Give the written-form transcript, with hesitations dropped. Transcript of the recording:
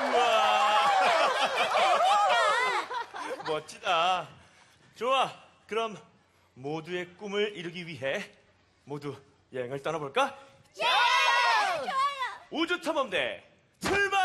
우와. 멋지다. 좋아. 그럼 모두의 꿈을 이루기 위해 모두 여행을 떠나볼까? 좋아요. 우주탐험대 출발!